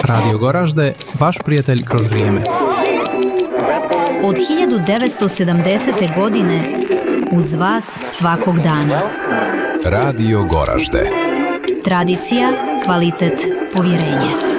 Radio Goražde, vaš prijatelj kroz vrijeme. Od 1970. godine uz vas svakog dana. Radio Goražde. Tradicija, kvalitet, povjerenje.